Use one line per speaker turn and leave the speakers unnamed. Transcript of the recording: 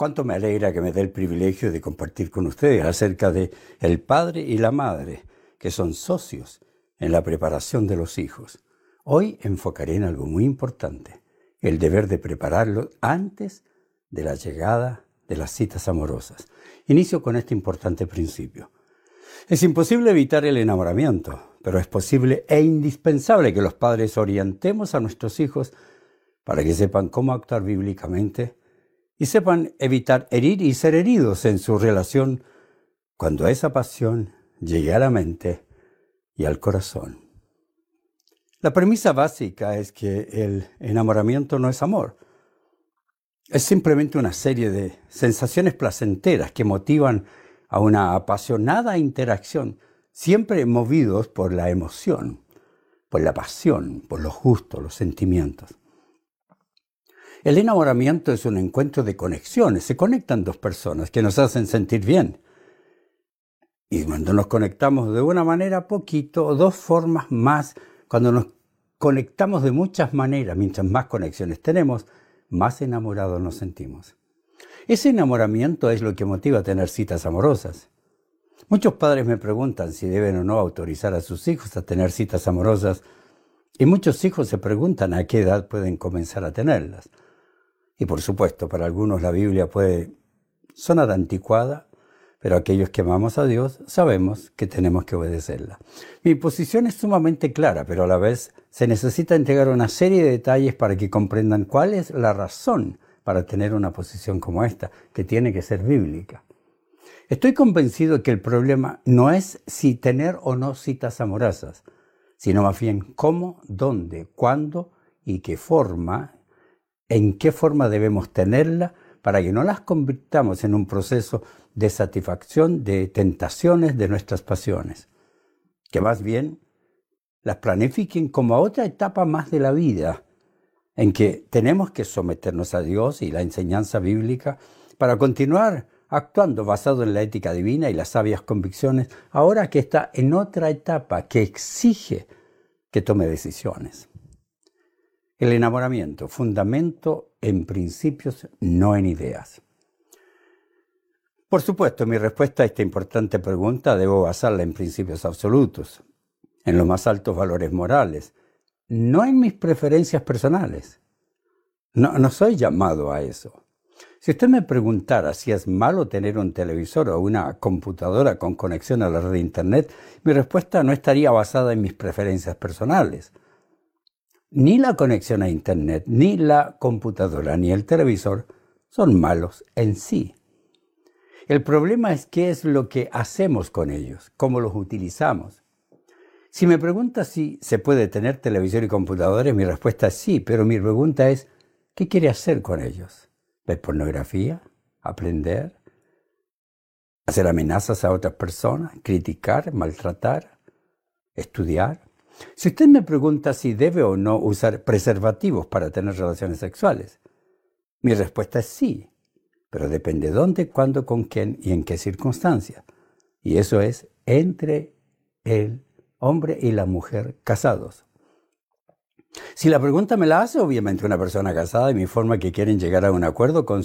Cuánto me alegra que me dé el privilegio de compartir con ustedes acerca de el padre y la madre, que son socios en la preparación de los hijos. Hoy enfocaré en algo muy importante, el deber de prepararlos antes de la llegada de las citas amorosas. Inicio con este importante principio. Es imposible evitar el enamoramiento, pero es posible e indispensable que los padres orientemos a nuestros hijos para que sepan cómo actuar bíblicamente y sepan evitar herir y ser heridos en su relación cuando esa pasión llegue a la mente y al corazón. La premisa básica es que el enamoramiento no es amor. Es simplemente una serie de sensaciones placenteras que motivan a una apasionada interacción, siempre movidos por la emoción, por la pasión, por los gustos, los sentimientos. El enamoramiento es un encuentro de conexiones. Se conectan dos personas que nos hacen sentir bien. Y cuando nos conectamos de una manera poquito o dos formas más, cuando nos conectamos de muchas maneras, mientras más conexiones tenemos, más enamorados nos sentimos. Ese enamoramiento es lo que motiva a tener citas amorosas. Muchos padres me preguntan si deben o no autorizar a sus hijos a tener citas amorosas, y muchos hijos se preguntan a qué edad pueden comenzar a tenerlas. Y por supuesto, para algunos la Biblia puede sonar anticuada, pero aquellos que amamos a Dios sabemos que tenemos que obedecerla. Mi posición es sumamente clara, pero a la vez se necesita entregar una serie de detalles para que comprendan cuál es la razón para tener una posición como esta, que tiene que ser bíblica. Estoy convencido que el problema no es si tener o no citas amorosas, sino más bien cómo, dónde, cuándo y en qué forma debemos tenerla para que no las convirtamos en un proceso de satisfacción de tentaciones de nuestras pasiones. Que más bien las planifiquen como otra etapa más de la vida, en que tenemos que someternos a Dios y la enseñanza bíblica para continuar actuando basado en la ética divina y las sabias convicciones, ahora que está en otra etapa que exige que tome decisiones. El enamoramiento, fundamento en principios, no en ideas. Por supuesto, mi respuesta a esta importante pregunta debo basarla en principios absolutos, en los más altos valores morales, no en mis preferencias personales. No soy llamado a eso. Si usted me preguntara si es malo tener un televisor o una computadora con conexión a la red de Internet, mi respuesta no estaría basada en mis preferencias personales. Ni la conexión a Internet, ni la computadora, ni el televisor son malos en sí. El problema es qué es lo que hacemos con ellos, cómo los utilizamos. Si me pregunta si se puede tener televisor y computadores, mi respuesta es sí, pero mi pregunta es, ¿qué quiere hacer con ellos? ¿Ver pornografía? ¿Aprender? ¿Hacer amenazas a otras personas? ¿Criticar? ¿Maltratar? ¿Estudiar? Si usted me pregunta si debe o no usar preservativos para tener relaciones sexuales, mi respuesta es sí, pero depende dónde, cuándo, con quién y en qué circunstancias. Y eso es entre el hombre y la mujer casados. Si la pregunta me la hace, obviamente, una persona casada y me informa que quieren llegar a un acuerdo con